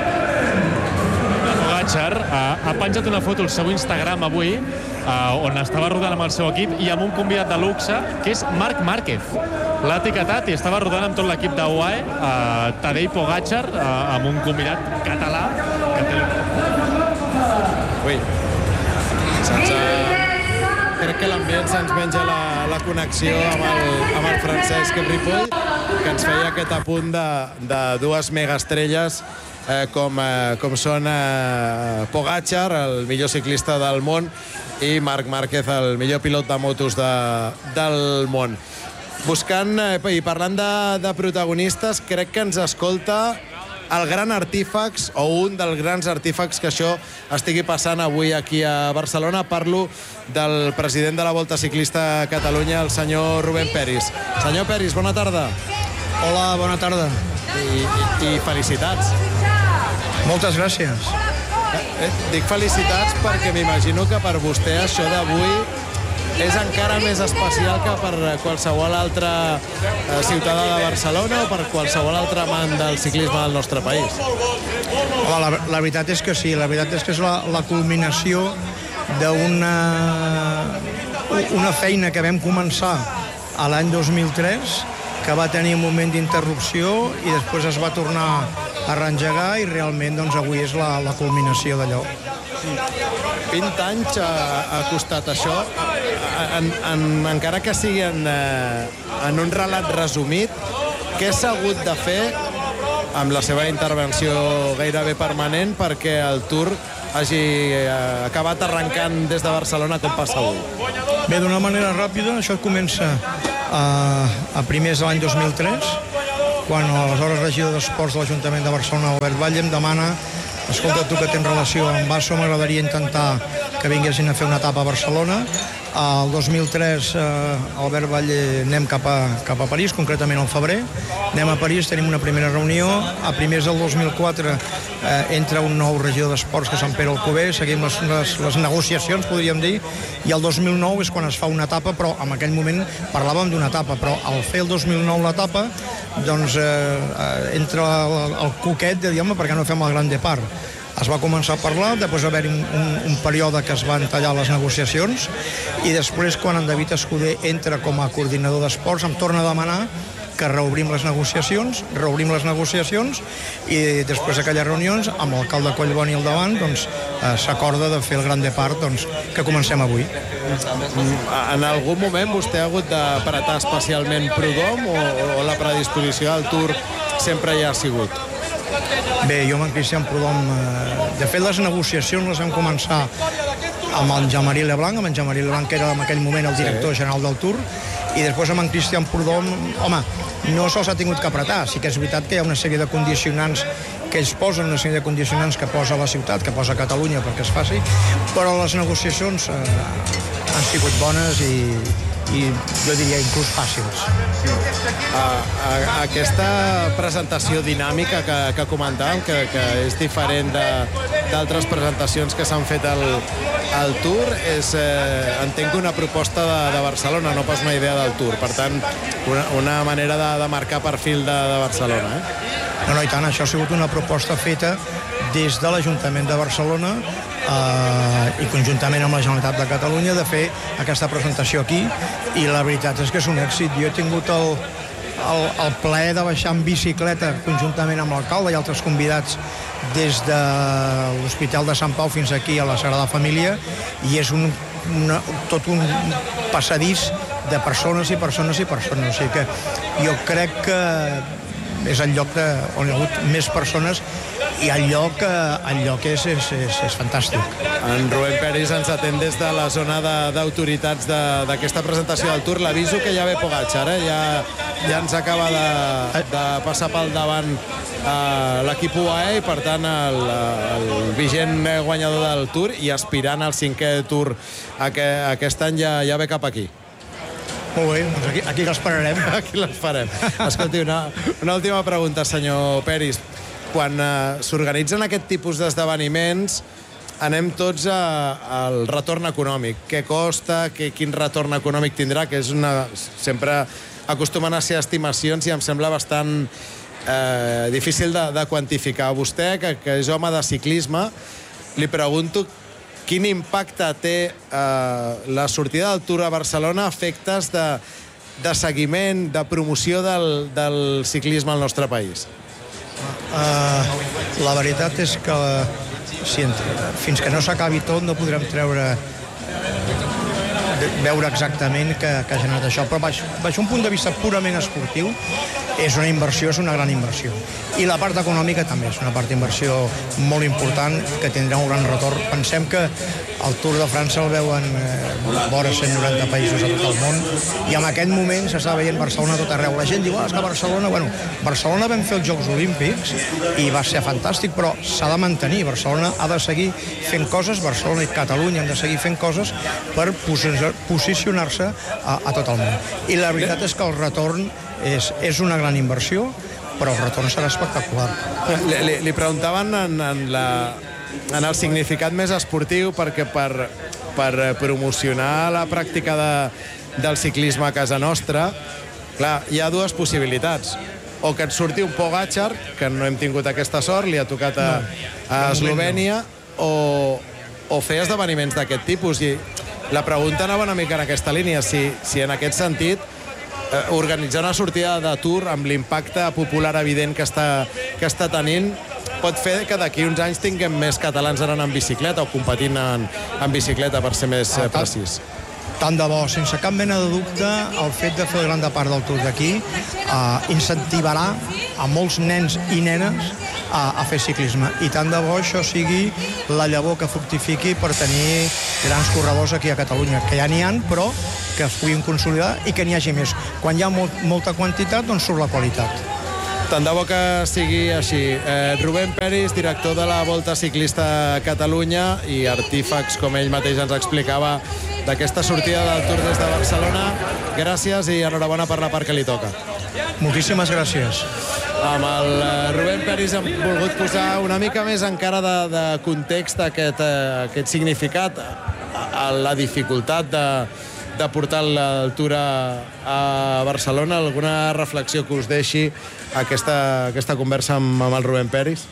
S8: Pogačar ha, ha penjat una foto al seu Instagram avui eh, on estava rodant amb el seu equip i amb un convidat de luxe que és Marc Márquez. L'ha etiquetat i estava rodant amb tot l'equip de U A E, eh, Tadej Pogačar, eh, amb un convidat català que té...
S1: Ui. Sense... Crec que l'ambient se'ns menja la, la connexió amb el, amb el Francesc Ripoll, que ens feia aquest apunt de, de dues megaestrelles eh, com, eh, com són eh, Pogačar, el millor ciclista del món, i Marc Márquez, el millor pilot de motos de, del món. Buscant eh, i parlant de, de protagonistes, crec que ens escolta el gran artífax, o un dels grans artífax que això estigui passant avui aquí a Barcelona. Parlo del president de la Volta Ciclista a Catalunya, el senyor Rubén Peris. Senyor Peris, bona tarda.
S12: Hola, bona tarda.
S1: I, i, i felicitats.
S12: Moltes gràcies.
S1: Eh, eh, dic felicitats perquè m'imagino que per vostè això d'avui és encara més especial que per qualsevol altre eh, ciutadà de Barcelona o per qualsevol altre amant del ciclisme del nostre país.
S12: Home, la, la veritat és que sí, la veritat és que és la, la culminació d'una una feina que vam començar a l'any dos mil tres, que va tenir un moment d'interrupció i després es va tornar a reengegar i realment doncs, avui és la, la culminació d'allò.
S1: vint anys ha, ha costat això, en, en, encara que sigui en, en un relat resumit, què s'ha hagut de fer amb la seva intervenció gairebé permanent perquè el Tour hagi acabat arrencant des de Barcelona com passa avui?
S12: Bé, d'una manera ràpida, això comença a, a primers de l'any dos mil tres, quan l'aleshores regidor d'Esports de l'Ajuntament de Barcelona, Albert Valle, em demana: escolta, tu que tens relació amb Basso, m'agradaria intentar que vinguessin a fer una etapa a Barcelona. El dos mil tres, eh, Albert Valle, anem cap a, cap a París, concretament al febrer. Anem a París, tenim una primera reunió. A primers del dos mil quatre eh, entra un nou regidor d'Esports, que és Sant Pere Alcover, seguim les, les, les negociacions, podríem dir, i el dos mil nou és quan es fa una etapa, però en aquell moment parlàvem d'una etapa, però al fer el dos mil nou l'etapa, doncs eh, entra el, el coquet de dir, home, per què no fem el Gran Depart? Es va començar a parlar, després va haver-hi un, un, un període que es van tallar les negociacions, i després, quan en David Escudé entra com a coordinador d'esports, em torna a demanar que reobrim les negociacions, reobrim les negociacions, i després d'aquelles reunions, amb l'alcalde Collboni al davant, doncs, eh, s'acorda de fer el Gran Depart, doncs, que comencem avui.
S1: En algun moment vostè ha hagut d'apretar especialment Prud'Homme o, o la predisposició al Tour sempre hi ha sigut?
S12: Bé, jo amb en Cristian Prud'Homme, eh, de fet, les negociacions les vam començar amb en Jean-Marie Leblanc, amb en Jean-Marie Leblanc, que era en aquell moment el director general del Tour, i després amb en Cristian Prud'Homme, home, no se'ls ha tingut que apretar. Sí que és veritat que hi ha una sèrie de condicionants que ells posen, una sèrie de condicionants que posa la ciutat, que posa Catalunya perquè es faci, però les negociacions eh, han sigut bones i, i jo diria inclús fàcils.
S1: A, a, aquesta presentació dinàmica que, que comentàvem, que, que és diferent d'altres presentacions que s'han fet al, al Tour, és, eh, entenc que una proposta de, de Barcelona, no pas una idea del Tour. Per tant, una, una manera de, de marcar perfil de, de Barcelona. Eh?
S12: No, no, i tant, això ha sigut una proposta feta des de l'Ajuntament de Barcelona eh, i conjuntament amb la Generalitat de Catalunya de fer aquesta presentació aquí, i la veritat és que és un èxit. Jo he tingut el, el, el plaer de baixar en bicicleta conjuntament amb l'alcalde i altres convidats des de l'Hospital de Sant Pau fins aquí a la Sagrada Família, i és un, una, tot un passadís de persones i persones i persones. O sigui que jo crec que és el lloc de, on hi ha hagut més persones, i el lloc, el lloc és, és, és, és fantàstic.
S1: En Rubén Peris ens atén des de la zona d'autoritats d'aquesta presentació del Tour. L'aviso que ja ve Pogačar, eh? ja, ja ens acaba de, de passar pel davant eh, l'equip U A E, i per tant el, el vigent guanyador del Tour i aspirant al cinquè Tour aquest any ja, ja ve cap aquí.
S12: Molt bé, doncs aquí, aquí l'esperarem.
S1: Aquí l'esperem. Escolti, una, una última pregunta, senyor Peris. Quan eh, s'organitzen aquest tipus d'esdeveniments, anem tots a, al retorn econòmic. Què costa, que, quin retorn econòmic tindrà, que és una... Sempre acostumen a ser estimacions i em sembla bastant eh, difícil de, de quantificar. Vostè, que, que és home de ciclisme, li pregunto quin impacte té eh, la sortida del Tour a Barcelona a efectes de, de seguiment, de promoció del, del ciclisme al nostre país?
S12: Uh, la veritat és que si, fins que no s'acabi tot no podrem treure veure exactament què ha generat això, però baix, baix un punt de vista purament esportiu és una inversió, és una gran inversió, i la part econòmica també és una part d'inversió molt important que tindrà un gran retorn. Pensem que el Tour de França el veuen eh, vora cent noranta països a tot el món, i en aquest moment s'està veient Barcelona a tot arreu. La gent diu, ah, és que Barcelona... Bueno, Barcelona vam fer els Jocs Olímpics i va ser fantàstic, però s'ha de mantenir. Barcelona ha de seguir fent coses, Barcelona i Catalunya han de seguir fent coses per posicionar-se a, a tot el món. I la veritat és que el retorn és, és una gran inversió, però el retorn serà espectacular.
S1: Li, li, li preguntaven en, en, la, en el significat més esportiu, perquè per, per promocionar la pràctica de, del ciclisme a casa nostra, clar, hi ha dues possibilitats. O que et surti un Pogačar, que no hem tingut aquesta sort, li ha tocat a, a Eslovènia, o, o fer esdeveniments d'aquest tipus. I la pregunta anava una mica en aquesta línia, si, si en aquest sentit eh, organitzar una sortida de Tour amb l'impacte popular evident que està, que està tenint pot fer que d'aquí uns anys tinguem més catalans anant en bicicleta o competint en, en bicicleta, per ser més eh, precís.
S12: Tant de bo, sense cap mena de dubte, el fet de fer gran part del Tour d'aquí eh, incentivarà a molts nens i nenes a, a fer ciclisme. I tant de bo això sigui la llavor que fructifiqui per tenir grans corredors aquí a Catalunya, que ja n'hi ha, però que es puguin consolidar i que n'hi hagi més. Quan hi ha molt, molta quantitat, doncs surt la qualitat.
S1: Tant de bo que sigui així. Eh, Rubén Peris, director de la Volta Ciclista a Catalunya i artífex, com ell mateix ens explicava, d'aquesta sortida del Tour des de Barcelona. Gràcies i enhorabona per la part que li toca.
S12: Moltíssimes gràcies.
S1: Amb el Rubén Peris hem volgut posar una mica més encara de, de context aquest, eh, aquest significat, a la dificultat de, de portar el Tour a, a Barcelona. Alguna reflexió que us deixi aquesta, aquesta conversa amb, amb el Rubén Peris?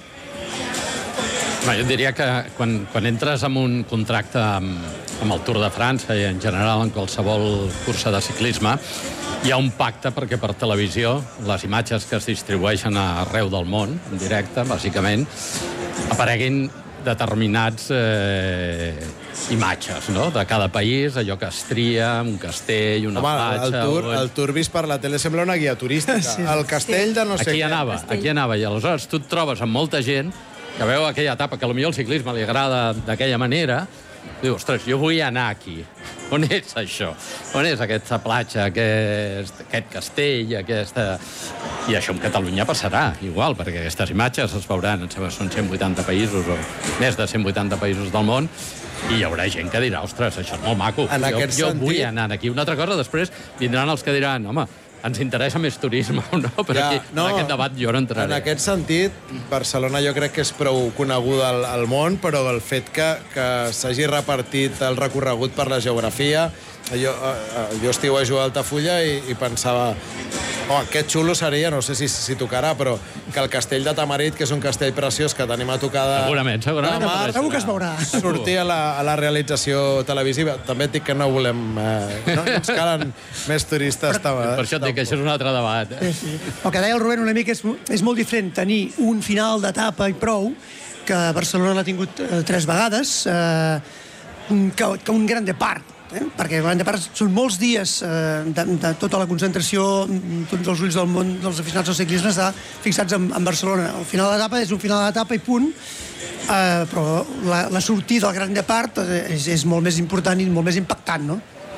S5: No, jo diria que quan, quan entres en un contracte amb, amb el Tour de França i en general en qualsevol cursa de ciclisme, hi ha un pacte perquè per televisió les imatges que es distribueixen arreu del món, en directe, bàsicament, apareguin determinats eh, imatges, no?, de cada país, allò que es tria, un castell, una
S1: Home,
S5: platja...
S1: el tour,
S5: o...
S1: el tour vist per la tele sembla una guia turística. Sí. El castell de no sé
S5: aquí
S1: què.
S5: Anava, aquí anava, i aleshores tu et trobes amb molta gent que veu aquella etapa que potser el ciclisme li agrada d'aquella manera, diu, ostres, jo vull anar aquí. On és això? On és aquesta platja, aquest, aquest castell, aquesta... I això en Catalunya passarà igual, perquè aquestes imatges es veuran, em sembla, són cent vuitanta països o més de cent vuitanta països del món, i hi haurà gent que dirà, ostres, això és molt maco.
S1: En
S5: jo,
S1: aquest
S5: jo
S1: sentit...
S5: vull anar aquí. Una altra cosa, després vindran els que diran, home, ens interessa més turisme o no? Però ja, aquí, no, en aquest debat jo no entraré.
S1: En aquest sentit, Barcelona jo crec que és prou coneguda al, al món, però el fet que, que s'hagi repartit el recorregut per la geografia... Jo, jo estiuejo a Altafulla i, i pensava, oh, que xulo seria, no sé si, si tocarà, però que el castell de Tamarit, que és un castell preciós que tenim a tocar de...
S5: Segurament, segurament.
S1: De mar,
S6: segur que es veurà.
S1: Sortir a la, a la realització televisiva. També et dic que no volem... Eh, no ens calen més turistes.
S5: Per, per això et dic que això és un altre debat. Eh?
S6: Sí, sí. El que deia el Rubén una mica és, és molt diferent tenir un final d'etapa i prou, que Barcelona l'ha tingut eh, tres vegades, eh, que, que un gran depart. Eh? Perquè a part són molts dies eh, de, de tota la concentració, tots els ulls del món dels aficionats al ciclisme està fixats en, en Barcelona. El final d'etapa és un final d'etapa i punt, eh, però la, la sortida del gran depart és, és molt més important i molt més impactant, no?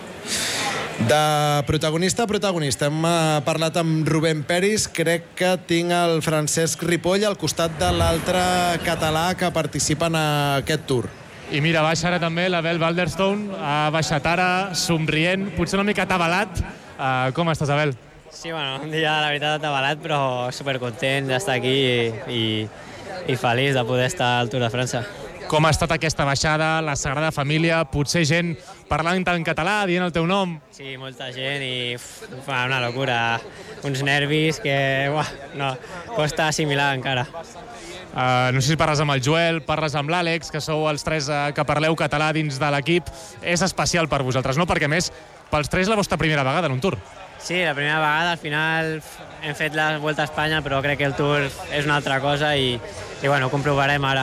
S1: De protagonista a protagonista hem uh, parlat amb Rubén Peris. Crec que tinc el Francesc Ripoll al costat de l'altre català que participa en aquest Tour.
S8: I mira, baixa ara també l'Abel Balderstone, ha baixat ara, somrient, potser una mica atabalat. Uh, com estàs, Abel?
S17: Sí, bueno, un dia, la veritat, atabalat, però supercontent d'estar aquí i, i, i feliç de poder estar al Tour de França.
S8: Com ha estat aquesta baixada, la Sagrada Família, potser gent parlant en català, dient el teu nom?
S17: Sí, molta gent i uf, una locura, uns nervis que uah, no, costa assimilar encara.
S8: Uh, no sé si parles amb el Joel, parles amb l'Àlex, que sou els tres uh, que parleu català dins de l'equip. És especial per vosaltres, no? Perquè, a més, pels tres la vostra primera vegada en un Tour.
S17: Sí, la primera vegada. Al final hem fet la Volta a Espanya, però crec que el Tour és una altra cosa i, i bueno, ho comprovarem ara.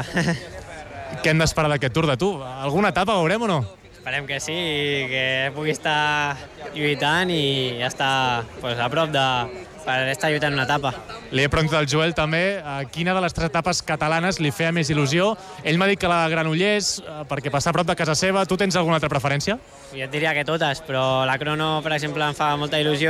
S8: Què hem d'esperar d'aquest Tour de tu? Alguna etapa veurem o no?
S17: Esperem que sí, que pugui estar lluitant i estar pues, a prop de... per estar lluitant una etapa.
S8: Li he preguntat al Joel també a quina de les tres etapes catalanes li feia més il·lusió. Ell m'ha dit que la Granollers, perquè passa a prop de casa seva. Tu tens alguna altra preferència?
S17: Jo et diria que totes, però la crono, per exemple, em fa molta il·lusió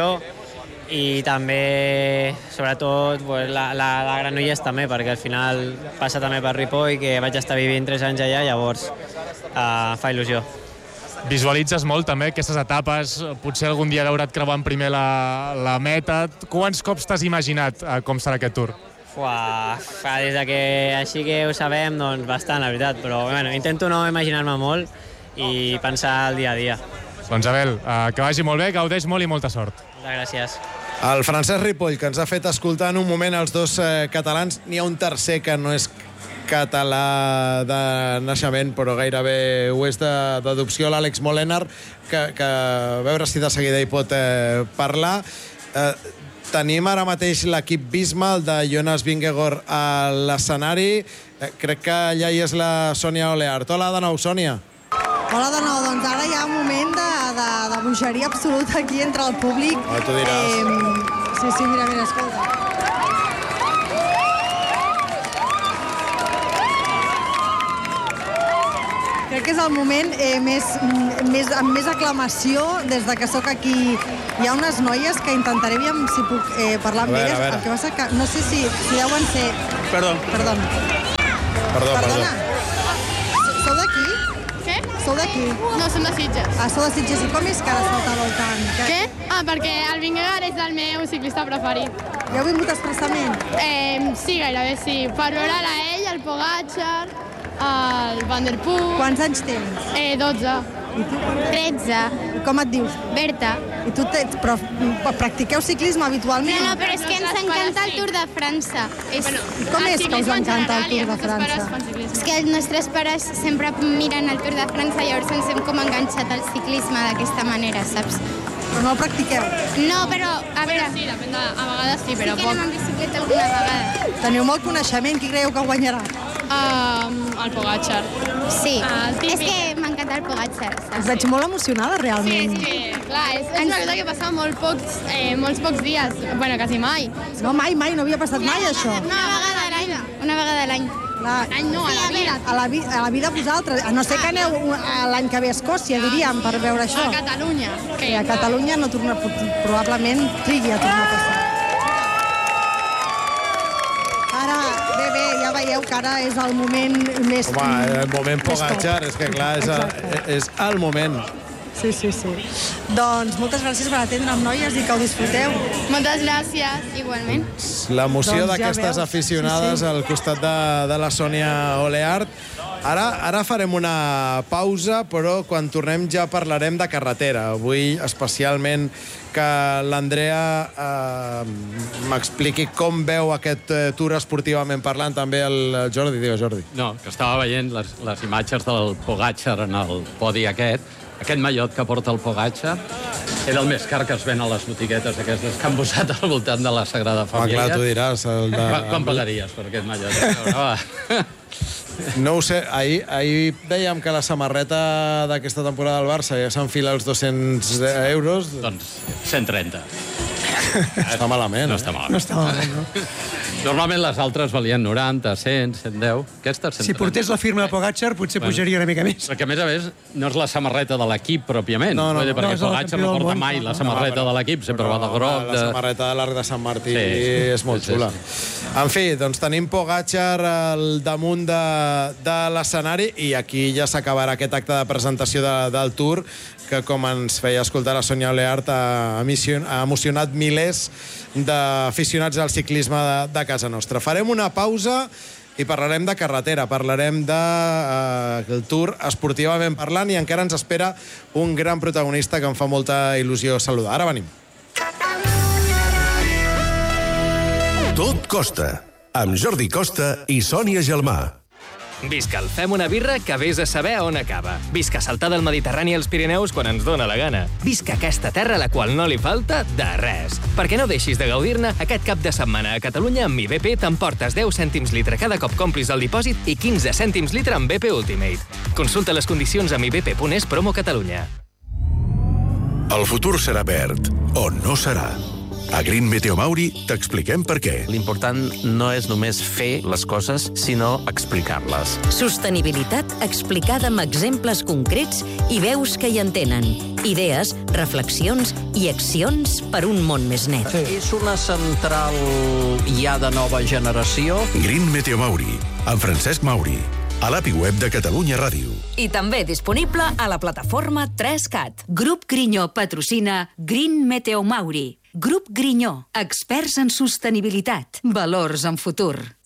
S17: i també, sobretot, pues, la, la, la Granollers també, perquè al final passa també per Ripoll, que vaig estar vivint tres anys allà, llavors eh, fa il·lusió.
S8: Visualitzes molt també aquestes etapes, potser algun dia veure't creuant primer la, la meta. Quants cops t'has imaginat eh, com serà aquest Tour?
S17: Uah, des de que així que ho sabem, doncs bastant, la veritat, però bueno, intento no imaginar-me molt i pensar el dia a dia.
S8: Doncs Abel, eh, que vagi molt bé, gaudeix molt i molta sort.
S17: Moltes gràcies.
S1: El Francesc Ripoll, que ens ha fet escoltar en un moment els dos eh, catalans. N'hi ha un tercer que no és català de naixement, però gairebé ho és d'adopció, l'Àlex Molenar, que, que a veure si de seguida hi pot eh, parlar. Eh, tenim ara mateix l'equip Visma, el de Jonas Vingegaard a l'escenari. Eh, crec que allà hi és la Sònia Oleart. Hola de nou, Sònia.
S16: Hola de nou, doncs ara hi ha un moment de, de, de bogeria absoluta aquí entre el públic.
S1: Ah, tu diràs.
S16: Eh, sí, sí, mira, mira, escolta. Crec que és el moment eh, més, més, amb més aclamació des de que sóc aquí. Hi ha unes noies que intentaré aviam si puc eh, parlar amb elles. El que passa que no sé si, si deuen ser...
S15: Perdó.
S16: Perdó.
S1: Perdó,
S16: Perdona. Sou d'aquí?
S18: Què?
S16: Sou d'aquí?
S18: No, som de Sitges.
S16: Ah, sou de Sitges. I com és que ara saltàveu tant?
S18: Què? Ah, perquè el Vingegaard és el meu ciclista preferit.
S16: Ja heu vingut expressament?
S18: Eh, sí, gairebé sí. Per veure la ell, el Pogacar, el Van der Poel...
S16: Quants anys tens?
S18: Eh, dotze.
S16: I tu?
S18: tretze.
S16: I com et dius?
S18: Berta.
S16: I tu te, però practiqueu ciclisme habitualment?
S18: No, no, però és que ens encanta el Tour de França. És...
S16: Com és que us encanta el Tour de França?
S18: És que els nostres pares sempre miren el Tour de França i llavors ens hem com enganxat al ciclisme d'aquesta manera, saps?
S16: Però no el practiqueu?
S18: No, però, a veure... Sí, depèn de... A vegades sí, però poc. Sí que anem amb bicicleta alguna vegada.
S16: Teniu molt coneixement. Qui creieu que guanyarà?
S18: Um, el Pogacar. Sí, és que m'encanta el Pogacar, saps?
S16: Us veig molt emocionada, realment.
S18: Sí, és que, clar, és, és una cosa que passa molt pocs, eh, molts pocs dies. Bueno, quasi mai.
S16: No, mai, mai, no havia passat mai, això.
S18: Una vegada a l'any. Una vegada a l'any. L'any no, a la vida.
S16: A la, vi a la vida vosaltres. A no ser que aneu l'any que ve a Escòcia, diríem, per veure això.
S18: A Catalunya.
S16: Sí, a Catalunya no torna, probablement trigui a tornar a passar. Ara, bé, bé, ja veieu que ara és el moment més...
S1: Home, el moment Pogacar, és que clar, és, a, és el moment.
S16: Sí, sí, sí. Doncs moltes gràcies per atendre'm, noies, i que ho disfruteu.
S18: Moltes gràcies, igualment.
S1: L'emoció
S16: Doncs ja
S1: d'aquestes
S16: veus.
S1: aficionades
S16: Sí, sí.
S1: al costat de, de la Sònia Oleart. Ara, ara farem una pausa, però quan tornem ja parlarem de carretera. Avui, especialment, que l'Andrea eh, m'expliqui com veu aquest eh, tour esportivament parlant, també el Jordi. Digue, Jordi.
S5: No, que estava veient les, les imatges del Pogacar en el podi aquest. Aquest mallot que porta el Pogacar era el més car que es ven a les botiguetes aquestes que han posat al voltant de la Sagrada Família.
S1: Ah, clar, tu diràs. El de...
S5: Quan, quan pagaries per aquest mallot? No,
S1: no ho sé, ahir, ahir dèiem que la samarreta d'aquesta temporada del Barça ja s'enfila els dos-cents euros.
S5: Doncs cent trenta.
S1: Està malament,
S5: no
S1: eh?
S5: està malament.
S6: No està malament, no?
S5: Normalment les altres valien noranta, cent, cent deu. Aquesta, cent trenta.
S6: Si portés la firma de Pogacar, potser
S5: Bueno.
S6: pujaria una mica més.
S5: Perquè, a més a més, no és la samarreta de l'equip pròpiament.
S1: No, no,
S5: Vull dir,
S1: no.
S5: perquè
S6: No, és el
S5: Pogacar
S6: campió
S5: no
S6: del
S5: porta
S6: món.
S5: mai la
S6: No,
S5: samarreta
S1: però-
S5: de l'equip, sempre va de groc.
S1: La
S5: De...
S1: samarreta de l'Arc de Sant Martí
S5: Sí,
S1: és molt
S5: sí, sí,
S1: xula.
S5: sí.
S1: En fi, doncs tenim Pogacar al damunt de, de l'escenari i aquí ja s'acabarà aquest acte de presentació de, del Tour que, com ens feia escoltar la Sònia Oleart, ha, ha emocionat milers d'aficionats al ciclisme de, de casa nostra. Farem una pausa i parlarem de carretera, parlarem de eh, el Tour esportivament parlant i encara ens espera un gran protagonista que em fa molta il·lusió saludar. Ara venim.
S4: Tot costa, amb Jordi Costa i Sònia Gelmà.
S19: Visca el Fem una birra que vés a saber on acaba. Visca saltar del Mediterrani als Pirineus quan ens dóna la gana. Visca aquesta terra a la qual no li falta de res. Perquè no deixis de gaudir-ne, aquest cap de setmana a Catalunya amb mi B P t'emportes deu cèntims litre cada cop complis el dipòsit i quinze cèntims litre amb B P Ultimate. Consulta les condicions a mi b p punt es promo Catalunya.
S4: El futur serà verd, o no serà. A Green Meteo Mauri t'expliquem per què.
S20: L'important no és només fer les coses, sinó explicar-les.
S21: Sostenibilitat explicada amb exemples concrets i veus que hi entenen. Idees, reflexions i accions per un món més net.
S20: Sí. És una central ja de nova generació.
S4: Green Meteo Mauri, amb Francesc Mauri. A l'A P I web de Catalunya Ràdio.
S21: I també disponible a la plataforma tres cat. Grup Grinyó patrocina Green Meteo Mauri. Grup Grinyó, experts en sostenibilitat, valors en futur.